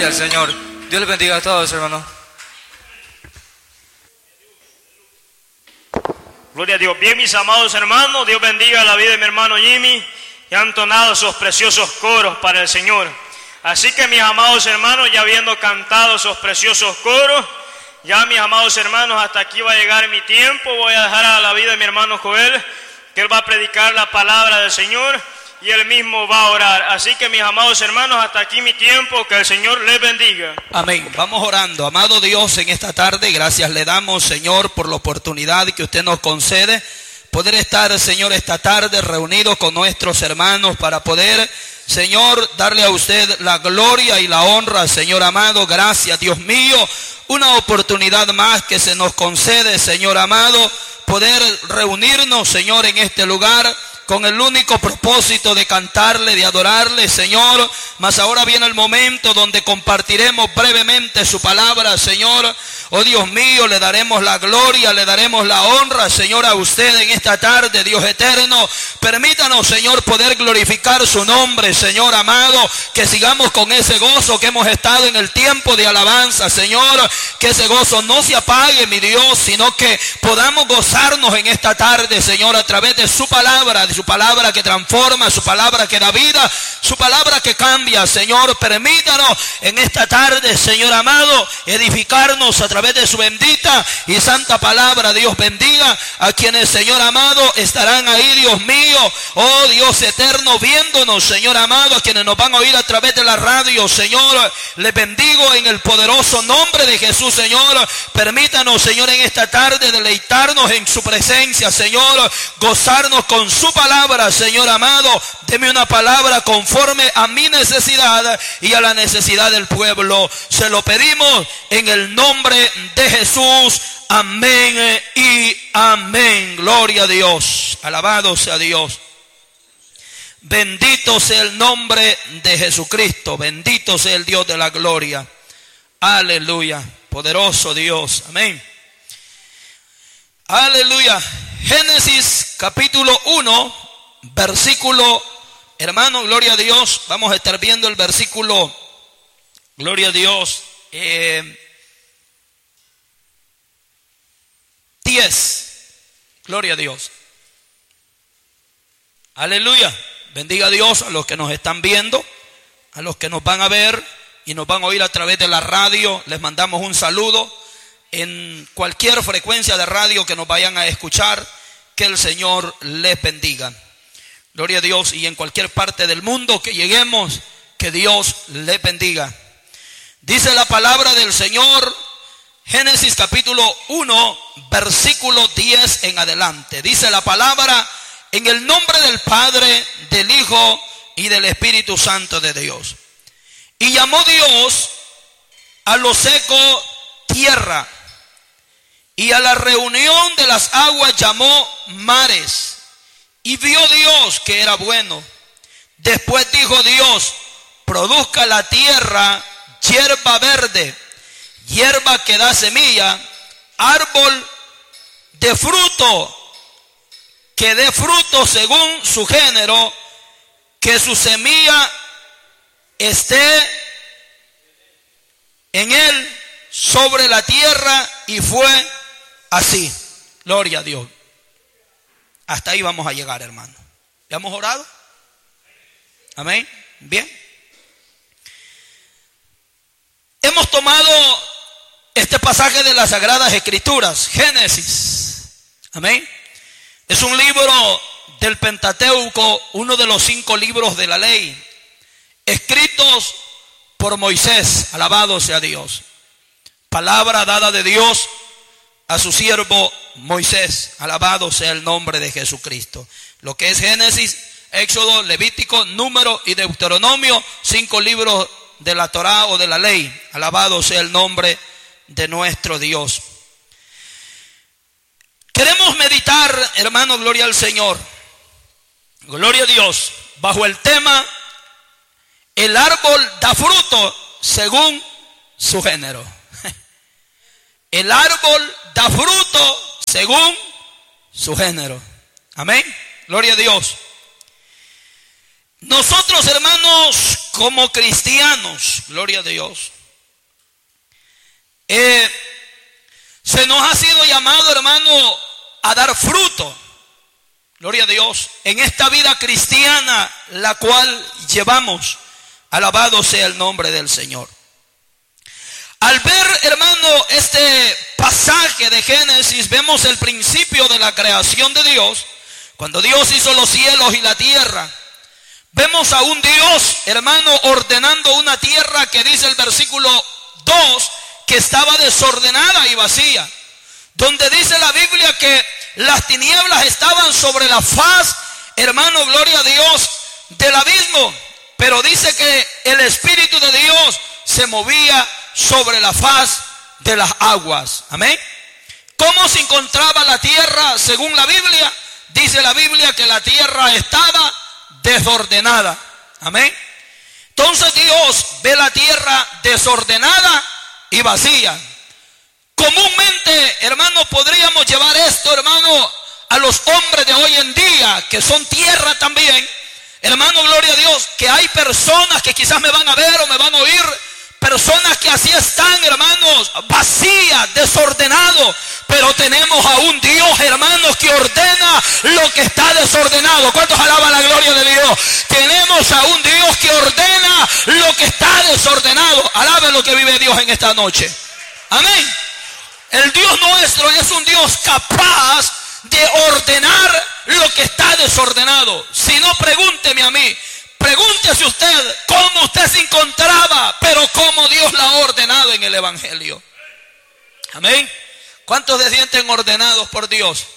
Gloria al Señor. Dios les bendiga a todos, hermanos. Gloria a Dios. Bien, mis amados hermanos, Dios bendiga la vida de mi hermano Jimmy, que han entonado esos preciosos coros para el Señor. Así que, mis amados hermanos, ya habiendo cantado esos preciosos coros, ya, mis amados hermanos, hasta aquí va a llegar mi tiempo. Voy a dejar a la vida de mi hermano Joel, que él va a predicar la palabra del Señor y él mismo va a orar. Así que, mis amados hermanos, hasta aquí mi tiempo. Que el Señor les bendiga. Amén. Vamos orando. Amado Dios, en esta tarde, gracias le damos, Señor, por la oportunidad que usted nos concede poder estar, Señor, esta tarde reunidos con nuestros hermanos para poder, Señor, darle a usted la gloria y la honra, Señor amado. Gracias, Dios mío, una oportunidad más que se nos concede, Señor amado, poder reunirnos, Señor, en este lugar con el único propósito de cantarle, de adorarle, Señor. Mas ahora viene el momento donde compartiremos brevemente su palabra, Señor. Oh Dios mío, le daremos la gloria, le daremos la honra, Señor, a usted en esta tarde, Dios eterno. Permítanos, Señor, poder glorificar su nombre, Señor amado. Que sigamos con ese gozo que hemos estado en el tiempo de alabanza, Señor. Que ese gozo no se apague, mi Dios, sino que podamos gozarnos en esta tarde, Señor, a través de su palabra, de su palabra que transforma, su palabra que da vida, su palabra que cambia, Señor. Permítanos en esta tarde, Señor amado, edificarnos a través de su bendita y santa palabra. Dios bendiga a quienes, Señor amado, estarán ahí, Dios mío, oh Dios eterno, viéndonos, Señor amado, a quienes nos van a oír a través de la radio, Señor. Les bendigo en el poderoso nombre de Jesús, Señor. Permítanos, Señor, en esta tarde deleitarnos en su presencia, Señor, gozarnos con su palabra, Señor amado. Deme una palabra conforme a mi necesidad y a la necesidad del pueblo. Se lo pedimos en el nombre de Jesús. Amén y amén. Gloria a Dios. Alabado sea Dios. Bendito sea el nombre de Jesucristo. Bendito sea el Dios de la gloria. Aleluya. Poderoso Dios. Amén. Aleluya. Génesis capítulo 1, versículo, hermano, gloria a Dios. Vamos a estar viendo el versículo, gloria a Dios, 10. Gloria a Dios. Aleluya. Bendiga a Dios a los que nos están viendo, a los que nos van a ver y nos van a oír a través de la radio. Les mandamos un saludo en cualquier frecuencia de radio que nos vayan a escuchar. Que el Señor les bendiga. Gloria a Dios. Y en cualquier parte del mundo que lleguemos, que Dios les bendiga. Dice la palabra del Señor, Génesis capítulo 1, versículo 10 en adelante. Dice la palabra: en el nombre del Padre, del Hijo y del Espíritu Santo de Dios. Y llamó Dios a lo seco tierra, y a la reunión de las aguas llamó mares. Y vio Dios que era bueno. Después dijo Dios: produzca la tierra hierba verde, hierba que da semilla, árbol de fruto, que dé fruto según su género, que su semilla esté en él sobre la tierra. Y fue así. Gloria a Dios. Hasta ahí vamos a llegar, hermano. ¿Ya hemos orado? Amén. Bien. Hemos tomado este pasaje de las Sagradas Escrituras, Génesis. Amén. Es un libro del Pentateuco, uno de los 5 libros de la ley, escritos por Moisés. Alabado sea Dios. Palabra dada de Dios a su siervo Moisés. Alabado sea el nombre de Jesucristo. Lo que es Génesis, Éxodo, Levítico, Número y Deuteronomio, 5 libros de la Torá o de la ley. Alabado sea el nombre de nuestro Dios. Queremos meditar, hermano, gloria al Señor, gloria a Dios, bajo el tema: el árbol da fruto según su género. El árbol da fruto según su género. Amén. Gloria a Dios. Nosotros, hermanos, como cristianos, gloria a Dios, Se nos ha sido llamado, hermano, a dar fruto. Gloria a Dios. En esta vida cristiana, la cual llevamos. Alabado sea el nombre del Señor. Al ver, hermano, este pasaje de Génesis, vemos el principio de la creación de Dios. Cuando Dios hizo los cielos y la tierra. Vemos a un Dios, hermano, ordenando una tierra que dice el versículo 2, que estaba desordenada y vacía. Donde dice la Biblia que las tinieblas estaban sobre la faz, hermano, gloria a Dios, del abismo. Pero dice que el Espíritu de Dios se movía sobre la faz de las aguas. Amén. ¿Cómo se encontraba la tierra según la Biblia? Dice la Biblia que la tierra estaba desordenada. Amén. Entonces Dios ve la tierra desordenada y vacía. Comúnmente, hermano, podríamos llevar esto, hermano, a los hombres de hoy en día, que son tierra también. Hermano, gloria a Dios, que hay personas que quizás me van a ver o me van a oír, personas que así están, hermanos, vacías, desordenados. Pero tenemos a un Dios, hermanos, que ordena lo que está desordenado. ¿Cuántos alaban la gloria de Dios? Tenemos a un Dios que ordena lo que está desordenado. Alaben lo que vive Dios en esta noche. Amén. El Dios nuestro es un Dios capaz de ordenar lo que está desordenado. Si no, pregúnteme a mí. Pregúntese usted cómo usted se encontraba, pero cómo Dios la ha ordenado en el Evangelio. Amén. ¿Cuántos se sienten ordenados por Dios?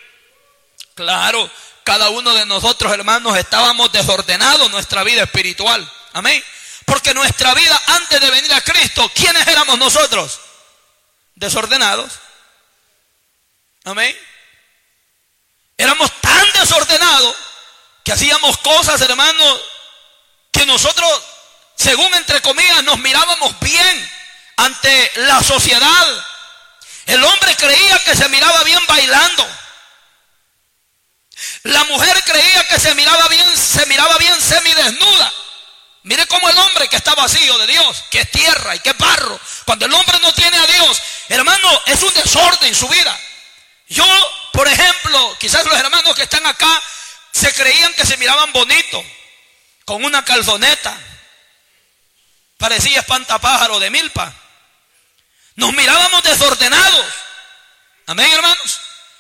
Claro, cada uno de nosotros, hermanos, estábamos desordenados en nuestra vida espiritual. Amén. Porque nuestra vida antes de venir a Cristo, ¿quiénes éramos nosotros? Desordenados. Amén. Éramos tan desordenados que hacíamos cosas, hermanos, que nosotros, según entre comillas, nos mirábamos bien ante la sociedad. El hombre creía que se miraba bien bailando. La mujer creía que se miraba bien semidesnuda. Mire cómo el hombre que está vacío de Dios, que es tierra y que es barro, cuando el hombre no tiene a Dios, hermano, es un desorden en su vida. Yo, por ejemplo, quizás los hermanos que están acá se creían que se miraban bonitos, con una calzoneta, parecía espantapájaro de milpa. Nos mirábamos desordenados. Amén, hermanos.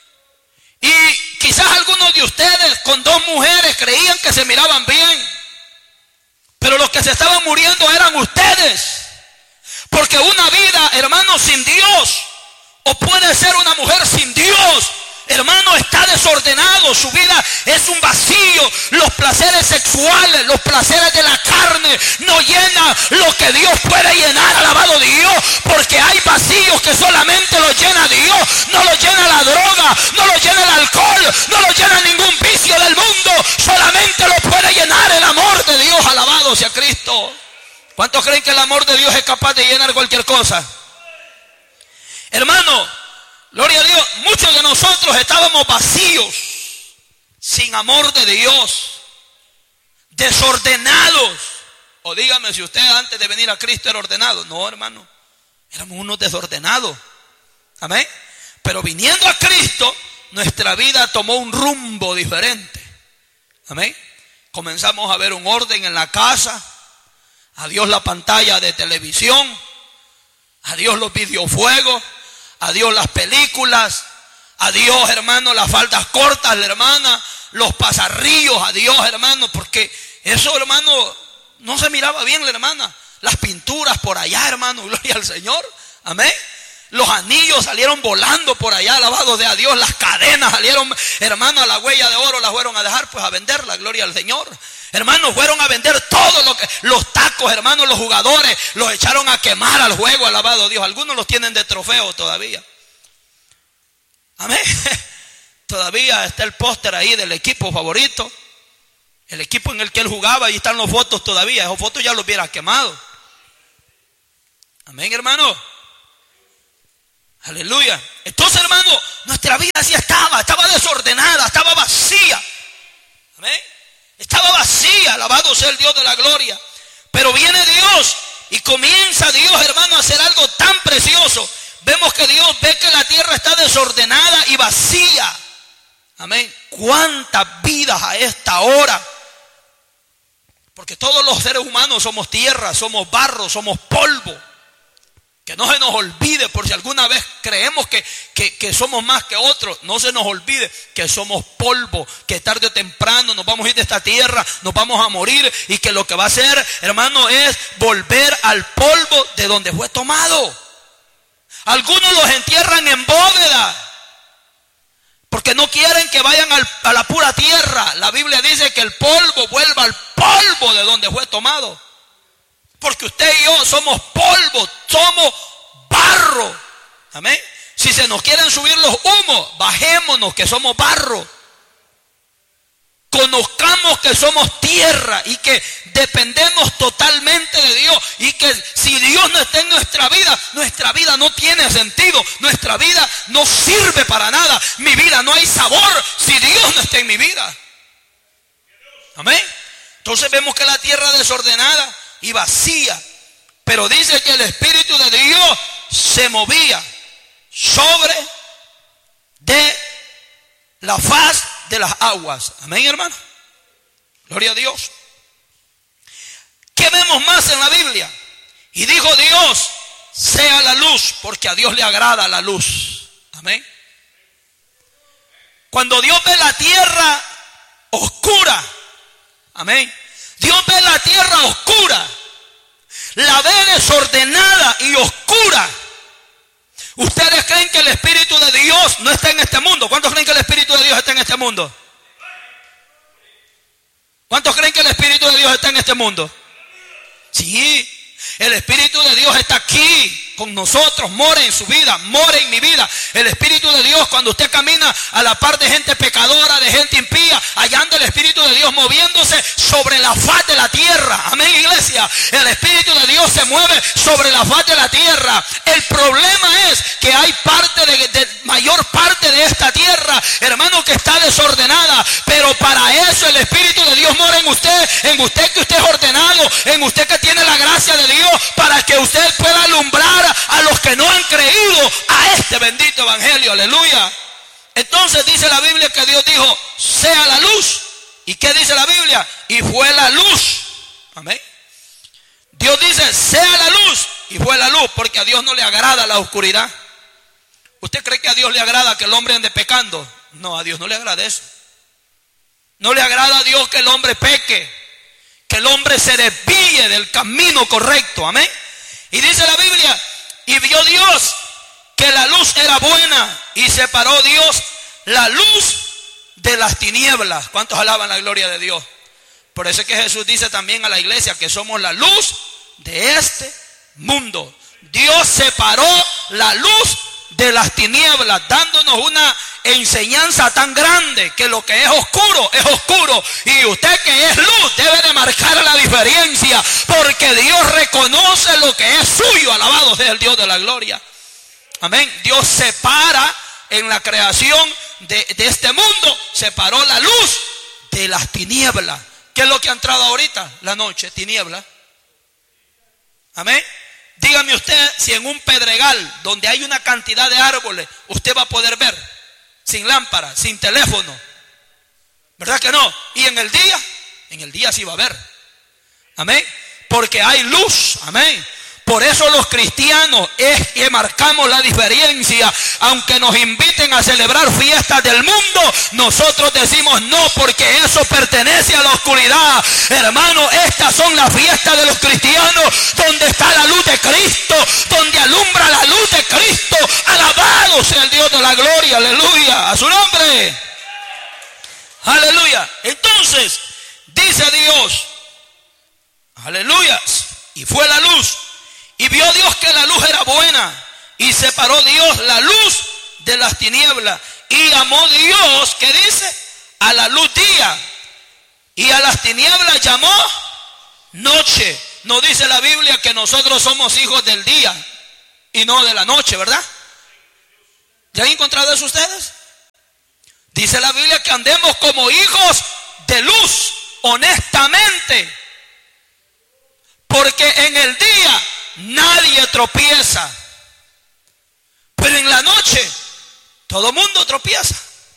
Y quizás algunos de ustedes con dos mujeres creían que se miraban bien. Pero los que se estaban muriendo eran ustedes. Porque una vida, hermano, sin Dios, o puede ser una mujer sin Dios, hermano, está desordenado. Su vida es un vacío. Los placeres sexuales, los placeres de la carne no llenan lo que Dios puede llenar. Alabado Dios. Porque hay vacíos que solamente los llena Dios. No los llena la droga, no los llena el alcohol, no los llena ningún vicio del mundo. Solamente lo puede llenar el amor de Dios. Alabado sea Cristo. ¿Cuántos creen que el amor de Dios es capaz de llenar cualquier cosa? Hermano, gloria a Dios, muchos de nosotros estábamos vacíos, sin amor de Dios, desordenados. O dígame si usted antes de venir a Cristo era ordenado. No, hermano, éramos unos desordenados. Amén. Pero viniendo a Cristo, nuestra vida tomó un rumbo diferente. Amén. Comenzamos a ver un orden en la casa. Adiós la pantalla de televisión. Adiós los videojuegos. Adiós las películas. Adiós, hermano, las faldas cortas, la hermana. Los pasarrillos. Adiós, hermano. Porque eso, hermano, no se miraba bien, la hermana. Las pinturas por allá, hermano. Gloria al Señor. Amén. Los anillos salieron volando por allá, alabado sea Dios. Las cadenas salieron, hermano, a la huella de oro las fueron a dejar, pues a venderla, gloria al Señor. Hermanos, fueron a vender todo lo que, los tacos, hermanos, los jugadores, los echaron a quemar al juego, alabado Dios. Algunos los tienen de trofeo todavía. Amén. Todavía está el póster ahí del equipo favorito, el equipo en el que él jugaba, ahí están las fotos todavía. Esas fotos ya los hubiera quemado. Amén, hermano. Aleluya. Entonces, hermano, nuestra vida así estaba desordenada, estaba vacía. Amén. Estaba vacía, alabado sea el Dios de la gloria. Pero viene Dios y comienza Dios, hermano, a hacer algo tan precioso. Vemos que Dios ve que la tierra está desordenada y vacía. Amén. ¿Cuántas vidas a esta hora? Porque todos los seres humanos somos tierra, somos barro, somos polvo. Que no se nos olvide, por si alguna vez creemos que somos más que otros, no se nos olvide que somos polvo, que tarde o temprano nos vamos a ir de esta tierra, nos vamos a morir, y que lo que va a hacer, hermano, es volver al polvo de donde fue tomado. Algunos los entierran en bóveda porque no quieren que vayan a la pura tierra. La Biblia dice que el polvo vuelva al polvo de donde fue tomado. Porque usted y yo somos polvo, somos barro. Amén. Si se nos quieren subir los humos, bajémonos que somos barro. Conozcamos que somos tierra y que dependemos totalmente de Dios. Y que si Dios no está en nuestra vida no tiene sentido. Nuestra vida no sirve para nada. Mi vida no hay sabor si Dios no está en mi vida. Amén. Entonces vemos que la tierra desordenada y vacía, pero dice que el Espíritu de Dios se movía sobre de la faz de las aguas. Amén, hermano. Gloria a Dios. ¿Qué vemos más en la Biblia? Y dijo Dios, sea la luz, porque a Dios le agrada la luz. Amén. Cuando Dios ve la tierra oscura, amén, Dios ve la tierra oscura, la ve desordenada y oscura. ¿Ustedes creen que el Espíritu de Dios no está en este mundo? ¿Cuántos creen que el Espíritu de Dios está en este mundo? ¿Cuántos creen que el Espíritu de Dios está en este mundo? Sí. El Espíritu de Dios está aquí con nosotros, mora en su vida, mora en mi vida. El Espíritu de Dios, cuando usted camina a la par de gente pecadora, de gente impía, hallando el Espíritu de Dios moviéndose sobre la faz de la tierra. Amén, iglesia. El Espíritu de Dios se mueve sobre la faz de la tierra. El problema es que hay mayor parte de esta tierra, hermano, que está desordenada. Pero para eso el Espíritu de Dios mora en usted que usted es ordenado, en usted que tiene la gracia de Dios, para que usted pueda alumbrar a los que no han creído a este bendito evangelio. Aleluya. Entonces dice la Biblia que Dios dijo, sea la luz. ¿Y qué dice la Biblia? Y fue la luz. Amén. Dios dice, sea la luz, y fue la luz, porque a Dios no le agrada la oscuridad. ¿Usted cree que a Dios le agrada que el hombre ande pecando? No, a Dios no le agrada eso. No le agrada a Dios que el hombre peque, que el hombre se desvíe del camino correcto. Amén. Y dice la Biblia, y vio Dios que la luz era buena, y separó Dios la luz de las tinieblas. ¿Cuántos alaban la gloria de Dios? Por eso es que Jesús dice también a la iglesia que somos la luz de este mundo. Dios separó la luz de las tinieblas, dándonos una enseñanza tan grande que lo que es oscuro, y usted que es luz debe de marcar la diferencia, porque Dios reconoce lo que es suyo. Alabado sea el Dios de la gloria. Amén. Dios separa en la creación de este mundo, separó la luz de las tinieblas. ¿Qué es lo que ha entrado ahorita? La noche, tiniebla. Amén. Dígame usted si en un pedregal donde hay una cantidad de árboles usted va a poder ver sin lámpara, sin teléfono. ¿Verdad que no? Y en el día sí va a ver. Amén. Porque hay luz. Amén. Por eso los cristianos es que marcamos la diferencia. Aunque nos inviten a celebrar fiestas del mundo, nosotros decimos no, porque eso pertenece a la oscuridad. Hermano, estas son las fiestas de los cristianos, donde está la luz de Cristo, donde alumbra la luz de Cristo. Alabado sea el Dios de la gloria. Aleluya. A su nombre. Aleluya. Entonces, dice Dios, aleluya, y fue la luz. Y vio Dios que la luz era buena, y separó Dios la luz de las tinieblas. Y llamó Dios, ¿qué dice? A la luz día, y a las tinieblas llamó noche. No dice la Biblia que nosotros somos hijos del día y no de la noche, ¿verdad? ¿Ya han encontrado eso ustedes? Dice la Biblia que andemos como hijos de luz, honestamente. Porque en el día nadie tropieza. Pero en la noche todo mundo tropieza.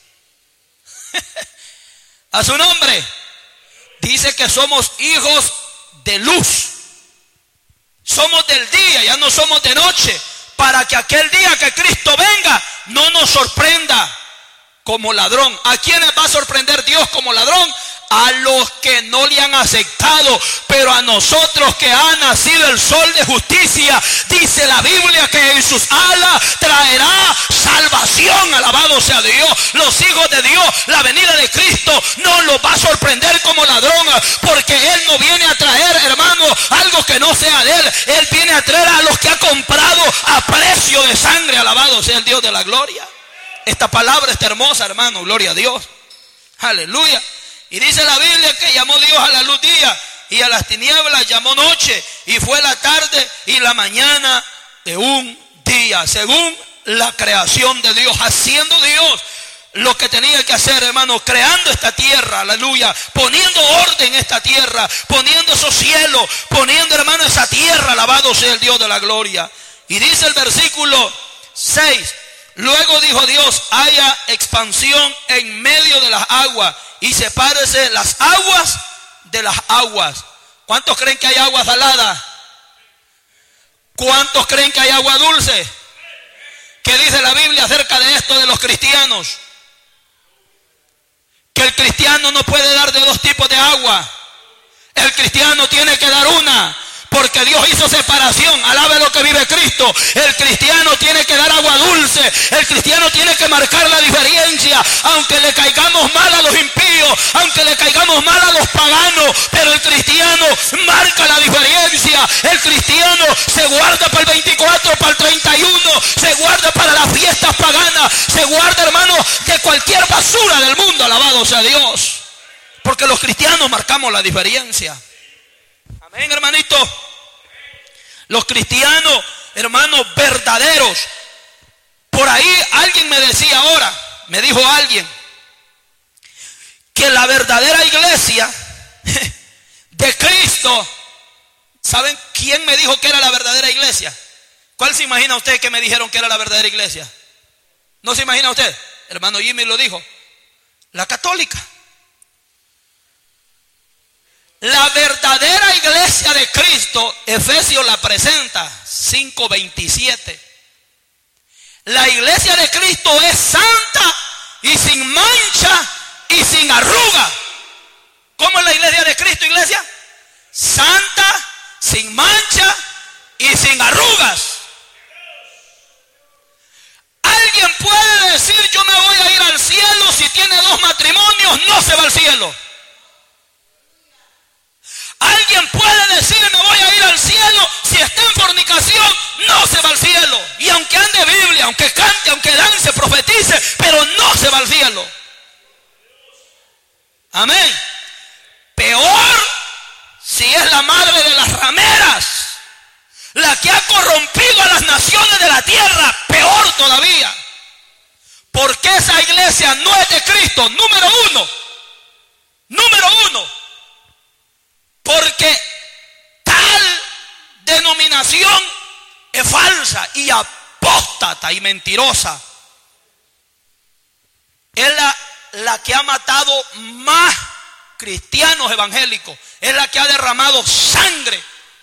A su nombre. Dice que somos hijos de luz. Somos del día, ya no somos de noche. Para que aquel día que Cristo venga no nos sorprenda como ladrón. ¿A quiénes va a sorprender Dios como ladrón? A los que no le han aceptado, pero a nosotros que ha nacido el sol de justicia, dice la Biblia que en sus alas traerá salvación. Alabado sea Dios. Los hijos de Dios, la venida de Cristo no los va a sorprender como ladrón, porque Él no viene a traer, hermano, algo que no sea de Él. Él viene a traer a los que ha comprado a precio de sangre. Alabado sea el Dios de la gloria. Esta palabra está hermosa, hermano, gloria a Dios. Aleluya. Y dice la Biblia que llamó Dios a la luz día y a las tinieblas llamó noche, y fue la tarde y la mañana de un día, según la creación de Dios, haciendo Dios lo que tenía que hacer, hermano, creando esta tierra, aleluya, poniendo orden en esta tierra, poniendo esos cielos, poniendo, hermano, esa tierra. Alabado sea el Dios de la gloria. Y dice el versículo 6, luego dijo Dios, haya expansión en medio de las aguas y sepárese las aguas de las aguas. ¿Cuántos creen que hay agua salada? ¿Cuántos creen que hay agua dulce? ¿Qué dice la Biblia acerca de esto de los cristianos? Que el cristiano no puede dar de dos tipos de agua. El cristiano tiene que dar una, porque Dios hizo separación. Alabe lo que vive Cristo. El cristiano tiene que dar agua dulce. El cristiano tiene que marcar la diferencia. Aunque le caigamos mal a los impíos, aunque le caigamos mal a los paganos, pero el cristiano marca la diferencia. El cristiano se guarda para el 24, para el 31, se guarda para las fiestas paganas, se guarda, hermano, de cualquier basura del mundo. Alabado sea Dios. Porque los cristianos marcamos la diferencia. Amén, hermanito. Los cristianos, hermanos, verdaderos. Por ahí alguien me decía ahora, me dijo alguien, que la verdadera iglesia de Cristo, ¿saben quién me dijo que era la verdadera iglesia? ¿Cuál se imagina usted que me dijeron que era la verdadera iglesia? ¿No se imagina usted? Hermano Jimmy lo dijo. La católica. La verdadera iglesia de Cristo, Efesios la presenta, 5:27. La iglesia de Cristo es santa y sin mancha y sin arruga. ¿Cómo es la iglesia de Cristo, iglesia? Santa, sin mancha y sin arrugas. Alguien puede decir, yo me voy a ir al cielo si tiene 2 matrimonios, no se va al cielo. Alguien puede decir, me voy a ir al cielo si está en fornicación, no se va al cielo. Y aunque ande Biblia, aunque cante, aunque dance, profetice, pero no se va al cielo. Amén. Peor si es la madre de las rameras, la que ha corrompido a las naciones de la tierra, peor todavía. Porque esa iglesia no es de Cristo, número uno. Porque tal denominación es falsa y apóstata y mentirosa. Es la que ha matado más cristianos evangélicos. Es la que ha derramado sangre.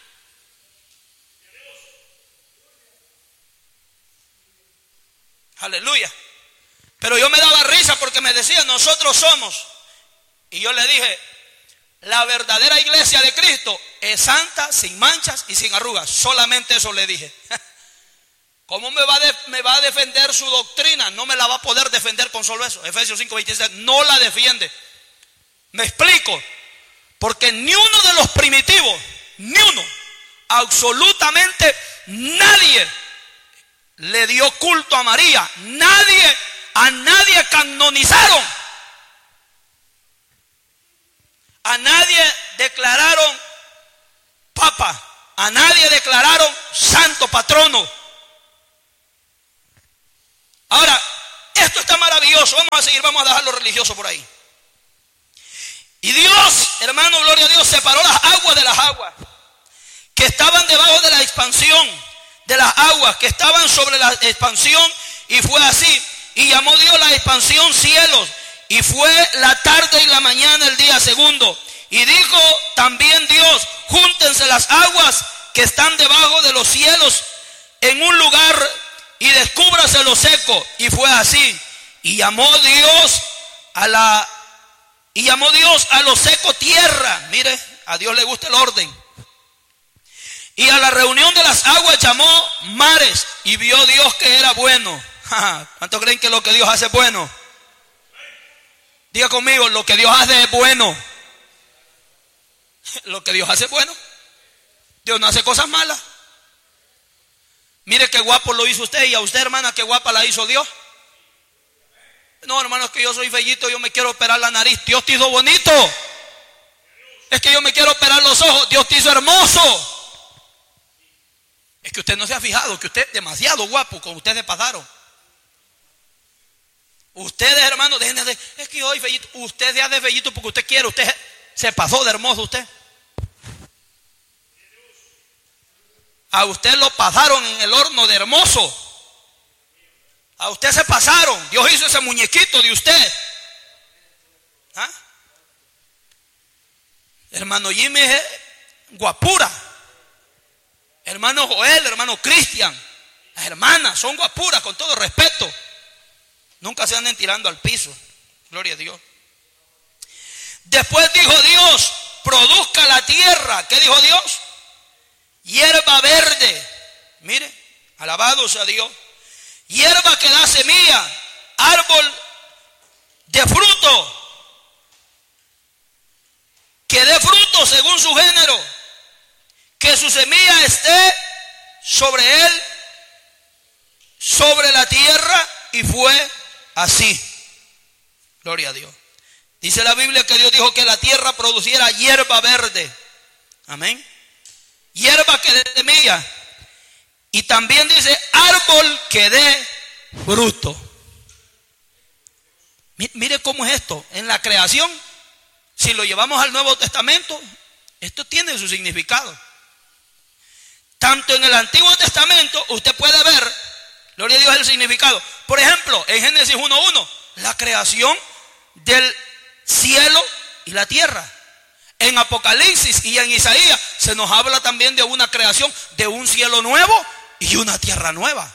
Aleluya. Pero yo me daba risa porque me decían, nosotros somos. Y yo le dije, la verdadera iglesia de Cristo es santa, sin manchas y sin arrugas. Solamente eso le dije. ¿Cómo me va a defender su doctrina? No me la va a poder defender con solo eso. Efesios 5:26 no la defiende. Me explico. Porque ni uno de los primitivos, ni uno, absolutamente nadie le dio culto a María. A nadie canonizaron. A nadie declararon papa, a nadie declararon santo patrono. Ahora, esto está maravilloso. Vamos a seguir, vamos a dejar lo religioso por ahí. Y Dios, hermano, gloria a Dios, separó las aguas de las aguas que estaban debajo de la expansión de las aguas que estaban sobre la expansión, y fue así. Y llamó Dios la expansión cielos, y fue la tarde y la mañana el día segundo. Y dijo también Dios: júntense las aguas que están debajo de los cielos en un lugar, y descúbrase lo seco. Y fue así. Y llamó Dios a lo seco tierra. Mire, a Dios le gusta el orden. Y a la reunión de las aguas llamó mares. Y vio Dios que era bueno. ¿Cuántos creen que lo que Dios hace es bueno? Diga conmigo, lo que Dios hace es bueno. Lo que Dios hace es bueno. Dios no hace cosas malas. Mire qué guapo lo hizo usted, y a usted, hermana, qué guapa la hizo Dios. No, hermano, es que yo soy fellito, yo me quiero operar la nariz. Dios te hizo bonito. Es que yo me quiero operar los ojos. Dios te hizo hermoso. Es que usted no se ha fijado que usted es demasiado guapo, con ustedes pasaron. Ustedes, hermanos, dejen de decir, es que yo soy fellito. Usted se hace fellito porque usted quiere. Usted se pasó de hermoso usted. A usted lo pasaron en el horno de hermoso. A usted se pasaron. Dios hizo ese muñequito de usted. ¿Ah? Hermano Jimmy es guapura. Hermano Joel, hermano Cristian, las hermanas son guapuras, con todo respeto. Nunca se anden tirando al piso. Gloria a Dios. Después dijo Dios: produzca la tierra. ¿Qué dijo Dios? Hierba verde. Mire, alabado sea Dios. Hierba que da semilla, árbol de fruto, que dé fruto según su género, que su semilla esté sobre él, sobre la tierra. Y fue así. Gloria a Dios. Dice la Biblia que Dios dijo que la tierra produciera hierba verde. Amén. Hierba que dé semilla. Y también dice árbol que dé fruto. Mire cómo es esto. En la creación, si lo llevamos al Nuevo Testamento, esto tiene su significado. Tanto en el Antiguo Testamento usted puede ver, gloria a Dios, el significado. Por ejemplo, en Génesis 1:1, la creación del cielo y la tierra. En Apocalipsis y en Isaías se nos habla también de una creación, de un cielo nuevo y una tierra nueva.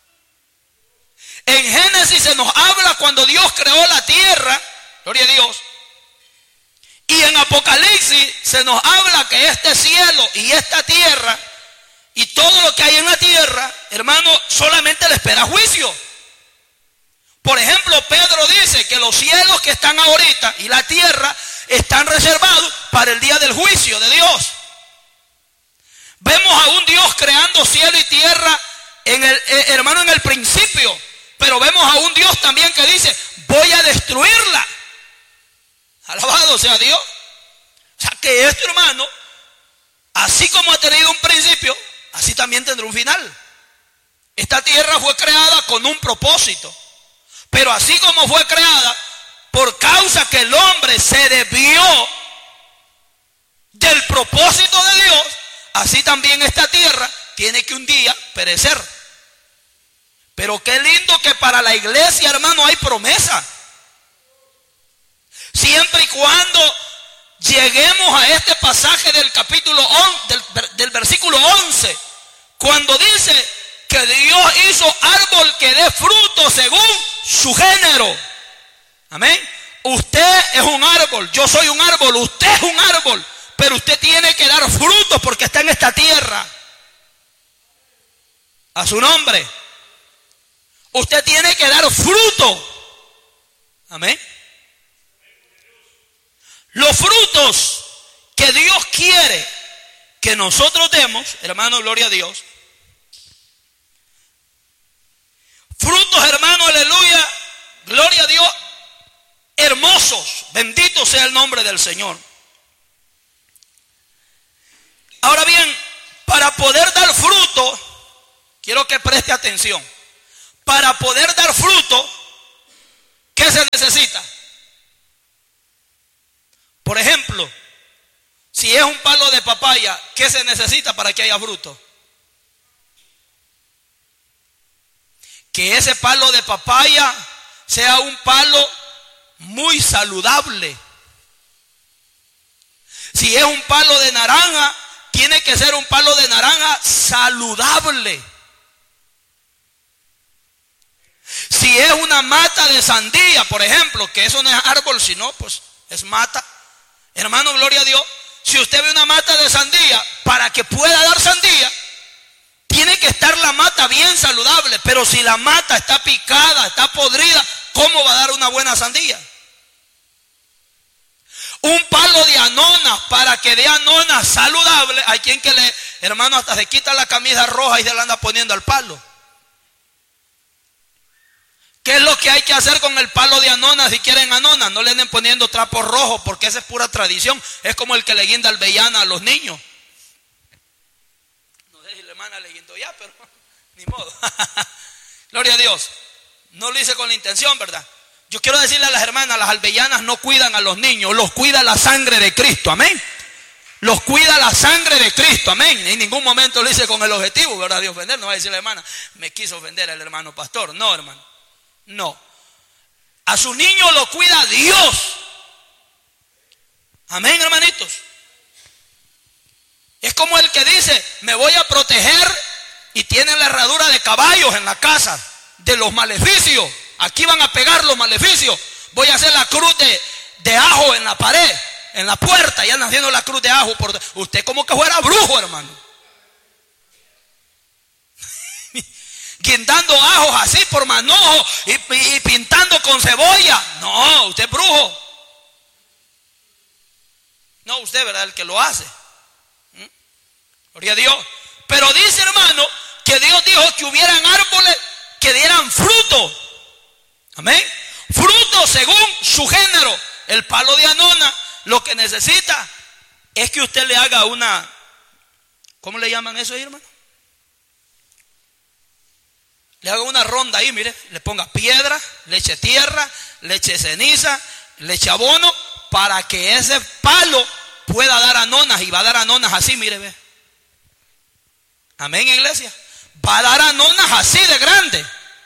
En Génesis se nos habla cuando Dios creó la tierra, gloria a Dios. Y en Apocalipsis se nos habla que este cielo y esta tierra y todo lo que hay en la tierra, hermano, solamente le espera juicio. Por ejemplo, Pedro dice que los cielos que están ahorita y la tierra están reservados para el día del juicio de Dios. Vemos a un Dios creando cielo y tierra hermano, en el principio, pero vemos a un Dios también que dice: voy a destruirla. Alabado sea Dios. O sea que esto, hermano, así como ha tenido un principio, así también tendrá un final. Esta tierra fue creada con un propósito, pero así como fue creada, por causa que el hombre se desvió del propósito de Dios, así también esta tierra tiene que un día perecer. Pero qué lindo que para la iglesia, hermano, hay promesa. Siempre y cuando lleguemos a este pasaje del capítulo 11, del versículo 11, cuando dice que Dios hizo árbol que dé fruto según su género. Amén. Usted es un árbol, yo soy un árbol, usted es un árbol, pero usted tiene que dar fruto porque está en esta tierra. A su nombre. Usted tiene que dar fruto. Amén. Los frutos que Dios quiere que nosotros demos, hermano, gloria a Dios. Frutos, hermano, aleluya, gloria a Dios, hermosos, bendito sea el nombre del Señor. Ahora bien, para poder dar fruto, quiero que preste atención. Para poder dar fruto, ¿qué se necesita? Por ejemplo, si es un palo de papaya, ¿qué se necesita para que haya fruto? que ese palo de papaya sea un palo muy saludable. Si es un palo de naranja, tiene que ser un palo de naranja saludable. Si es una mata de sandía, por ejemplo, que eso no es árbol, sino pues es mata. Hermano, gloria a Dios. Si usted ve una mata de sandía, para que pueda dar sandía, tiene que estar la mata bien saludable. Pero si la mata está picada, está podrida, ¿cómo va a dar una buena sandía? Un palo de anona, para que dé anona saludable. Hay quien que hermano, hasta se quita la camisa roja y se la anda poniendo al palo. ¿Qué es lo que hay que hacer con el palo de anona si quieren anona? No le anden poniendo trapos rojos, porque esa es pura tradición. Es como el que le guinda albellana a los niños. No sé si la hermana le guindó ya, pero ni modo. Gloria a Dios. No lo hice con la intención, ¿verdad? Yo quiero decirle a las hermanas, las albellanas no cuidan a los niños, los cuida la sangre de Cristo, amén. Los cuida la sangre de Cristo, amén. En ningún momento lo hice con el objetivo, ¿verdad?, de ofender. No va a decir la hermana, me quiso ofender el hermano pastor. No, hermano, no. A su niño lo cuida Dios. Amén, hermanitos. Es como el que dice, me voy a proteger, y tiene la herradura de caballos en la casa de los maleficios. Aquí van a pegar los maleficios. Voy a hacer la cruz de ajo en la pared, en la puerta, y andan haciendo la cruz de ajo. Usted como que fuera brujo, hermano. Guindando ajos así por manojo y pintando con cebolla. No, usted es brujo. No, usted, ¿verdad?, el que lo hace. Gloria a Dios. Pero dice, hermano, que Dios dijo que hubieran árboles que dieran fruto. Amén. Fruto según su género. El palo de anona lo que necesita es que usted le haga una, ¿cómo le llaman eso ahí, hermano? Le haga una ronda ahí, mire, le ponga piedra, le eche tierra, le eche ceniza, le eche abono, para que ese palo pueda dar anonas. Y va a dar anonas así, mire, ve. Amén, iglesia. Va a dar anonas así de grande.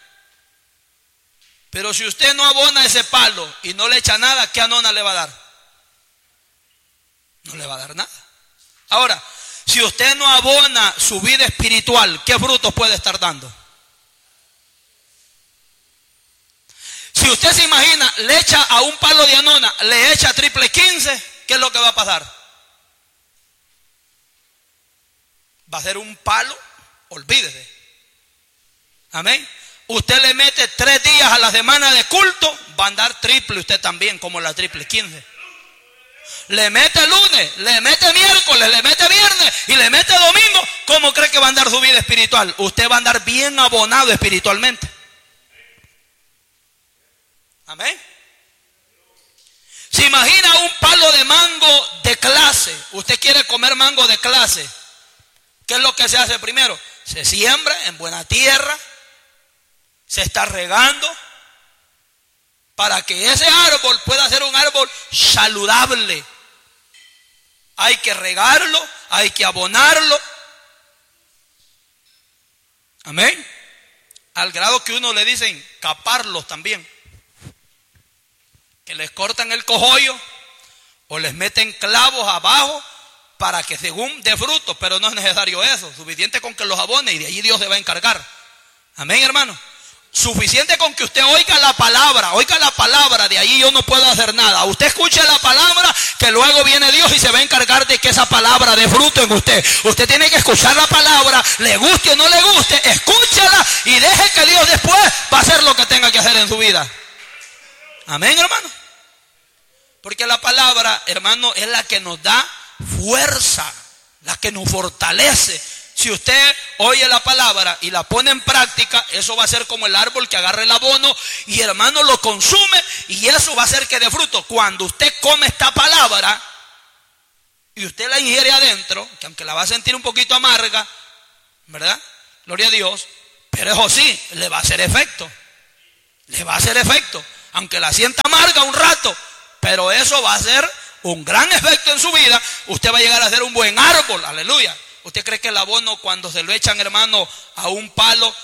Pero si usted no abona ese palo y no le echa nada, ¿qué anona le va a dar? No le va a dar nada. Ahora, si usted no abona su vida espiritual, ¿qué frutos puede estar dando? Si usted se imagina, le echa a un palo de anona, le echa triple 15, ¿qué es lo que va a pasar? Va a ser un palo, olvídese. Amén. Usted le mete 3 días a la semana de culto, va a andar triple usted también, como la triple 15. Le mete lunes, le mete miércoles, le mete viernes y le mete domingo. ¿Cómo cree que va a andar su vida espiritual? Usted va a andar bien abonado espiritualmente. Amén. Se imagina un palo de mango de clase. Usted quiere comer mango de clase. ¿Qué es lo que se hace primero? Se siembra en buena tierra. Se está regando para que ese árbol pueda ser un árbol saludable. Hay que regarlo, hay que abonarlo. Amén. Al grado que uno le dicen caparlos también. Que les cortan el cojollo o les meten clavos abajo para que según dé fruto. Pero no es necesario eso. Suficiente con que los abone y de allí Dios se va a encargar. Amén, hermano. Suficiente con que usted oiga la palabra, de ahí yo no puedo hacer nada. Usted escuche la palabra, que luego viene Dios y se va a encargar de que esa palabra dé fruto en usted. Usted tiene que escuchar la palabra, le guste o no le guste, escúchala y deje que Dios después va a hacer lo que tenga que hacer en su vida. Amén, hermano. Porque la palabra, hermano, es la que nos da fuerza, la que nos fortalece. Si usted oye la palabra y la pone en práctica, eso va a ser como el árbol que agarra el abono y, hermano, lo consume, y eso va a hacer que dé fruto. Cuando usted come esta palabra y usted la ingiere adentro, que aunque la va a sentir un poquito amarga, ¿verdad? Gloria a Dios. Pero eso sí, le va a hacer efecto. Le va a hacer efecto. Aunque la sienta amarga un rato, pero eso va a hacer un gran efecto en su vida. Usted va a llegar a ser un buen árbol. Aleluya. ¿Usted cree que el abono, cuando se lo echan, hermano, a un palo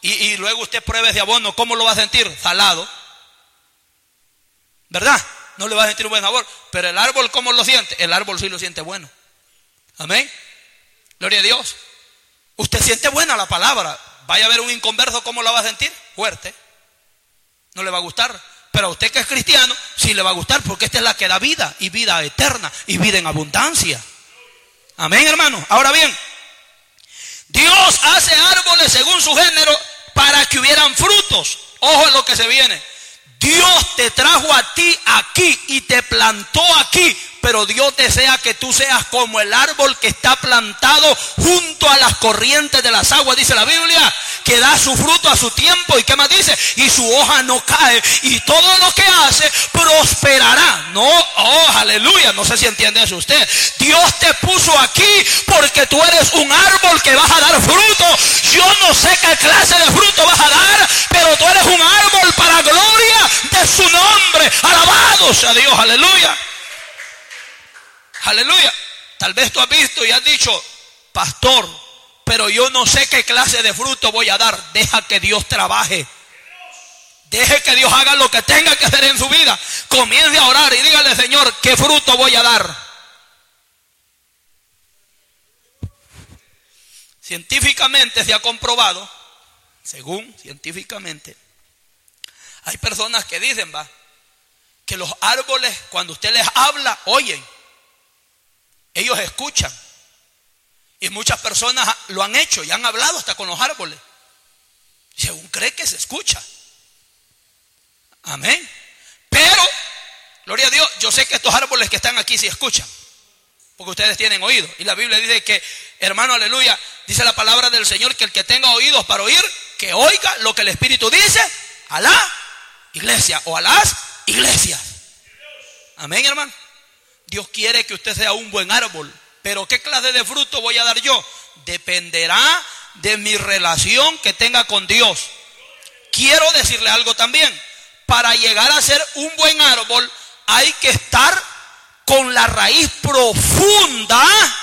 y luego usted pruebe ese abono, ¿cómo lo va a sentir? Salado, ¿verdad? No le va a sentir un buen sabor. Pero el árbol, ¿cómo lo siente? El árbol sí lo siente bueno. Amén. Gloria a Dios. Usted siente buena la palabra. Vaya a ver un inconverso, ¿cómo la va a sentir? Fuerte. No le va a gustar. Pero a usted que es cristiano, sí le va a gustar, porque esta es la que da vida, y vida eterna, y vida en abundancia. Amén, hermano. Ahora bien, Dios hace árboles según su género para que hubieran frutos. Ojo a lo que se viene. Dios te trajo a ti aquí y te plantó aquí, pero Dios desea que tú seas como el árbol que está plantado junto a las corrientes de las aguas, dice la Biblia, que da su fruto a su tiempo. ¿Y qué más dice? Y su hoja no cae, y todo lo que hace prosperará. No, oh, aleluya, no sé si entiende eso usted. Dios te puso aquí porque tú eres un árbol que vas a dar fruto. Yo no sé qué clase de fruto vas a dar, pero tú eres un árbol para gloria de su nombre. Alabado sea Dios, aleluya. Aleluya. Tal vez tú has visto y has dicho, pastor, pero yo no sé qué clase de fruto voy a dar. Deja que Dios trabaje. Deje que Dios haga lo que tenga que hacer en su vida. Comience a orar y dígale, Señor, ¿qué fruto voy a dar? Científicamente se ha comprobado, según científicamente, hay personas que dicen, que los árboles, cuando usted les habla, oyen. Ellos escuchan. Y muchas personas lo han hecho y han hablado hasta con los árboles. Según cree que se escucha. Amén. Pero, gloria a Dios, yo sé que estos árboles que están aquí sí escuchan. Porque ustedes tienen oído. Y la Biblia dice que, hermano, aleluya, dice la palabra del Señor que el que tenga oídos para oír, que oiga lo que el Espíritu dice a la iglesia o a las iglesias. Amén, hermano. Dios quiere que usted sea un buen árbol. Pero ¿qué clase de fruto voy a dar yo? Dependerá de mi relación que tenga con Dios. Quiero decirle algo también. Para llegar a ser un buen árbol hay que estar con la raíz profunda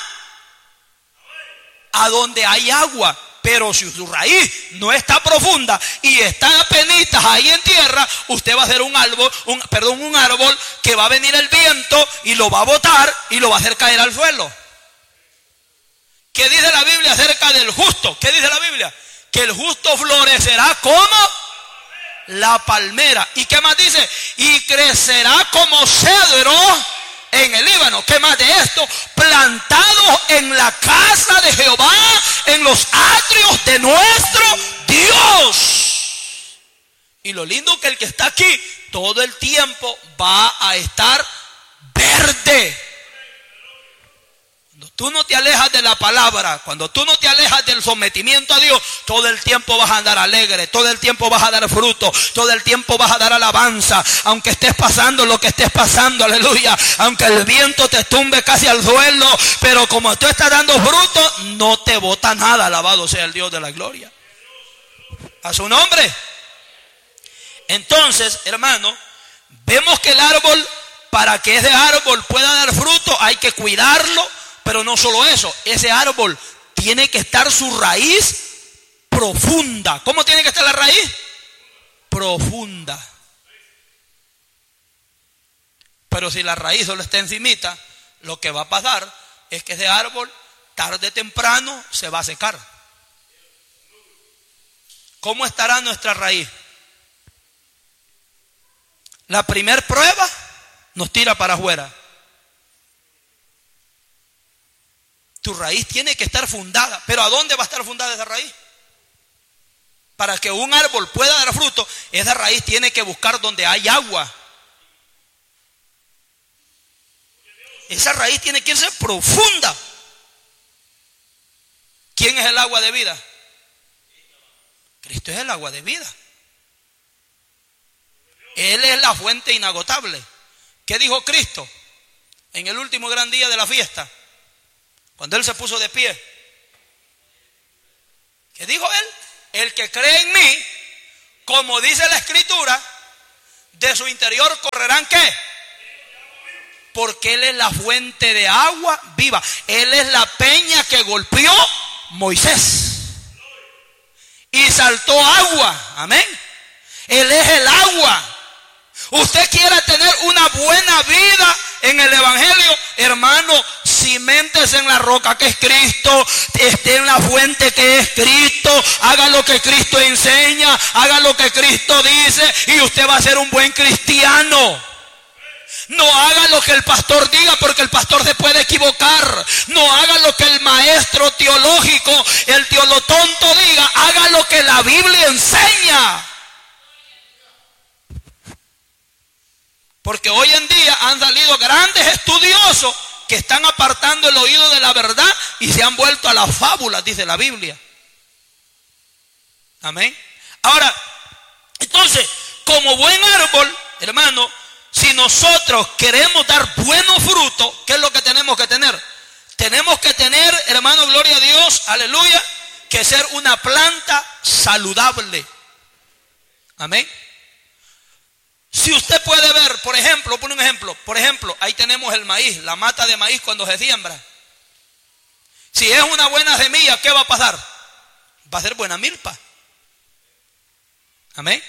a donde hay agua. Pero si su raíz no está profunda y está apenitas ahí en tierra, usted va a ser un árbol que va a venir el viento y lo va a botar y lo va a hacer caer al suelo. ¿Qué dice la Biblia acerca del justo? ¿Qué dice la Biblia? Que el justo florecerá como la palmera. ¿Y qué más dice? Y crecerá como cedro en el Líbano. ¿Qué más de esto? Plantado en la casa de Jehová, en los atrios de nuestro Dios. Y lo lindo que el que está aquí todo el tiempo va a estar verde. Cuando tú no te alejas de la palabra, cuando tú no te alejas del sometimiento a Dios, todo el tiempo vas a andar alegre, todo el tiempo vas a dar fruto, todo el tiempo vas a dar alabanza, aunque estés pasando lo que estés pasando, aleluya, aunque el viento te tumbe casi al suelo, pero como tú estás dando fruto, no te bota nada, alabado sea el Dios de la gloria. A su nombre. Entonces, hermano, vemos que el árbol, para que ese árbol pueda dar fruto, hay que cuidarlo. Pero no solo eso, ese árbol tiene que estar su raíz profunda. ¿Cómo tiene que estar la raíz? Profunda. Pero si la raíz solo está encimita, lo que va a pasar es que ese árbol tarde o temprano se va a secar. ¿Cómo estará nuestra raíz? La primer prueba nos tira para afuera. Tu raíz tiene que estar fundada. ¿Pero a dónde va a estar fundada esa raíz? Para que un árbol pueda dar fruto, esa raíz tiene que buscar donde hay agua. Esa raíz tiene que irse profunda. ¿Quién es el agua de vida? Cristo es el agua de vida. Él es la fuente inagotable. ¿Qué dijo Cristo en el último gran día de la fiesta? Cuando Él se puso de pie. ¿Qué dijo Él? El que cree en mí, como dice la Escritura, de su interior correrán ¿qué? Porque Él es la fuente de agua viva. Él es la peña que golpeó Moisés. y saltó agua. Amén. Él es el agua. Usted quiere tener una buena vida en el evangelio, hermano, ciméntese en la roca que es Cristo, esté en la fuente que es Cristo, haga lo que Cristo enseña, haga lo que Cristo dice y usted va a ser un buen cristiano. No haga lo que el pastor diga, porque el pastor se puede equivocar. No haga lo que el maestro teológico, el teolotonto diga, haga lo que la Biblia enseña. Porque hoy en día han salido grandes estudiosos que están apartando el oído de la verdad y se han vuelto a las fábulas, dice la Biblia. Amén. Ahora, entonces, como buen árbol, hermano, si nosotros queremos dar buenos frutos, ¿qué es lo que tenemos que tener? Tenemos que tener, hermano, gloria a Dios, aleluya, que ser una planta saludable. Amén. Si usted puede ver, por ejemplo, pone un ejemplo. Por ejemplo, ahí tenemos el maíz, la mata de maíz cuando se siembra. Si es una buena semilla, ¿qué va a pasar? Va a ser buena milpa. Amén.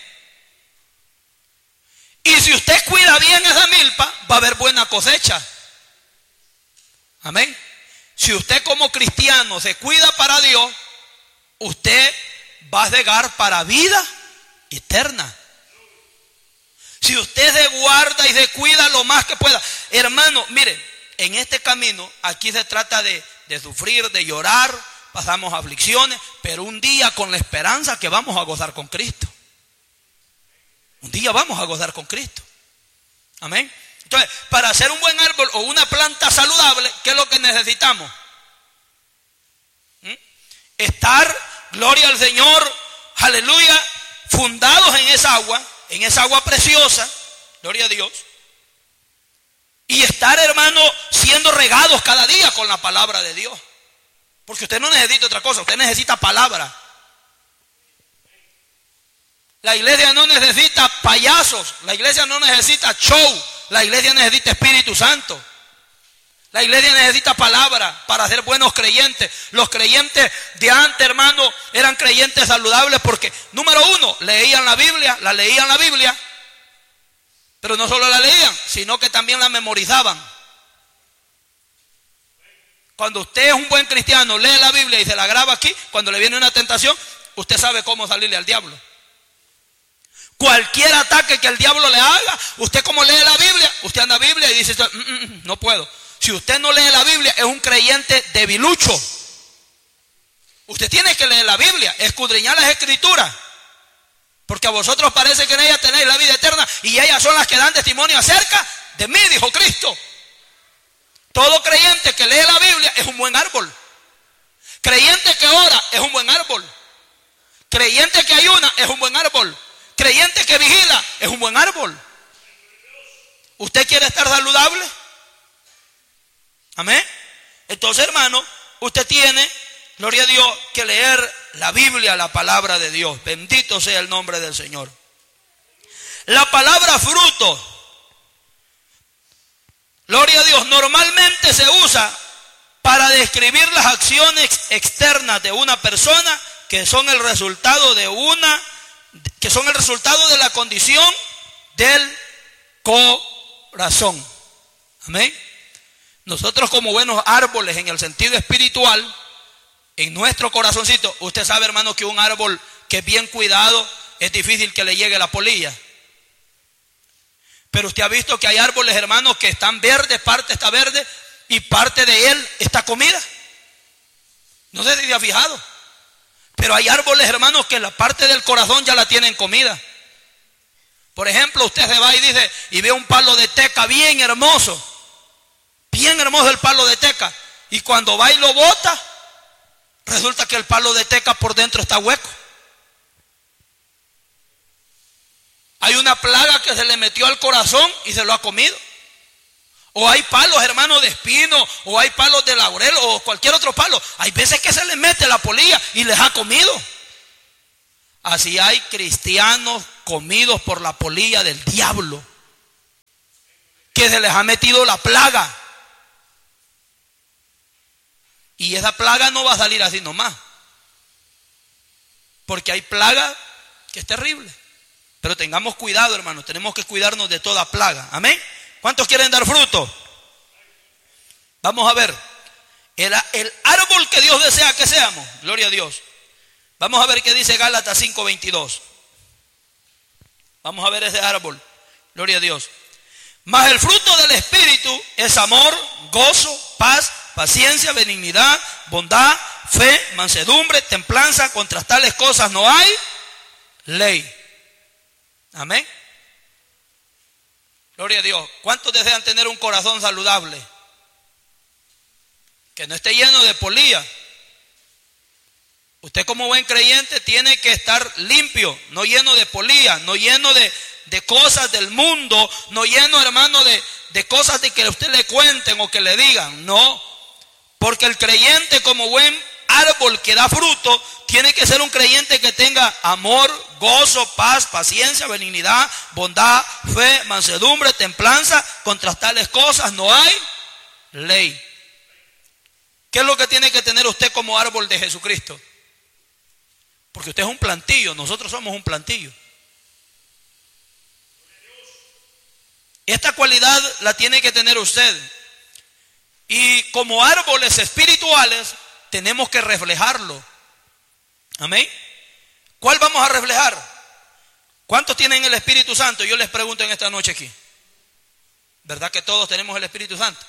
Y si usted cuida bien esa milpa, va a haber buena cosecha. Amén. Si usted como cristiano se cuida para Dios, usted va a llegar para vida eterna. Si usted se guarda y se cuida lo más que pueda. Hermano, mire, en este camino, aquí se trata de sufrir, de llorar, pasamos aflicciones, pero un día con la esperanza que vamos a gozar con Cristo. Un día vamos a gozar con Cristo. Amén. Entonces, para ser un buen árbol o una planta saludable, ¿qué es lo que necesitamos? Estar, gloria al Señor, aleluya, fundados en esa agua preciosa, gloria a Dios. Y estar, hermano, siendo regados cada día con la palabra de Dios. Porque usted no necesita otra cosa, usted necesita palabra. La iglesia no necesita payasos, la iglesia no necesita show, la iglesia necesita Espíritu Santo. La iglesia necesita palabra para ser buenos creyentes. Los creyentes de antes, hermano, eran creyentes saludables porque, número uno, leían la Biblia, pero no solo la leían, sino que también la memorizaban. Cuando usted es un buen cristiano, lee la Biblia y se la graba aquí, cuando le viene una tentación, usted sabe cómo salirle al diablo. Cualquier ataque que el diablo le haga, usted como lee la Biblia, usted anda la Biblia y dice, no puedo. Si usted no lee la Biblia, es un creyente debilucho. Usted tiene que leer la Biblia, escudriñar las escrituras. Porque a vosotros parece que en ellas tenéis la vida eterna y ellas son las que dan testimonio acerca de mí, dijo Cristo. Todo creyente que lee la Biblia es un buen árbol. Creyente que ora es un buen árbol. Creyente que ayuna es un buen árbol. Creyente que vigila es un buen árbol. ¿Usted quiere estar saludable? Amén. Entonces, hermano, usted tiene, gloria a Dios, que leer la Biblia, la palabra de Dios. Bendito sea el nombre del Señor. La palabra fruto, gloria a Dios, normalmente se usa para describir las acciones externas de una persona que son el resultado de la condición del corazón. Amén. Nosotros como buenos árboles en el sentido espiritual, en nuestro corazoncito, usted sabe, hermano, que un árbol que es bien cuidado es difícil que le llegue la polilla. Pero usted ha visto que hay árboles, hermanos, que están verdes, parte está verde y parte de él está comida. No sé si se ha fijado. Pero hay árboles, hermanos, que la parte del corazón ya la tienen comida. Por ejemplo, usted se va y dice y ve un palo de teca bien hermoso. Bien hermoso el palo de teca. Y cuando va y lo bota, resulta que el palo de teca por dentro está hueco. Hay una plaga que se le metió al corazón y se lo ha comido. O hay palos, hermanos, de espino, o hay palos de laurel, o cualquier otro palo. Hay veces que se les mete la polilla y les ha comido. Así hay cristianos comidos por la polilla del diablo, que se les ha metido la plaga. Y esa plaga no va a salir así nomás. porque hay plaga que es terrible. Pero tengamos cuidado, hermanos, tenemos que cuidarnos de toda plaga. Amén. ¿Cuántos quieren dar fruto? Vamos a ver. El árbol que Dios desea que seamos. Gloria a Dios. Vamos a ver qué dice Gálatas 5:22. Vamos a ver ese árbol. Gloria a Dios. Mas el fruto del Espíritu es amor, gozo, paz, paciencia, benignidad, bondad, fe, mansedumbre, templanza. Contra tales cosas no hay ley. Amén. Gloria a Dios. ¿Cuántos desean tener un corazón saludable? Que no esté lleno de polilla. Usted como buen creyente tiene que estar limpio, no lleno de polilla, no lleno de cosas del mundo, no lleno, hermano, de cosas de que usted le cuenten o que le digan. No, porque el creyente como buen árbol que da fruto, tiene que ser un creyente que tenga amor, gozo, paz, paciencia, benignidad, bondad, fe, mansedumbre, templanza. Contra tales cosas no hay ley. ¿Qué es lo que tiene que tener usted como árbol de Jesucristo? Porque usted es un plantillo, nosotros somos un plantillo. Esta cualidad la tiene que tener usted. Y como árboles espirituales tenemos que reflejarlo. Amén. ¿Cuál vamos a reflejar? ¿Cuántos tienen el Espíritu Santo? Yo les pregunto en esta noche aquí. ¿Verdad que todos tenemos el Espíritu Santo?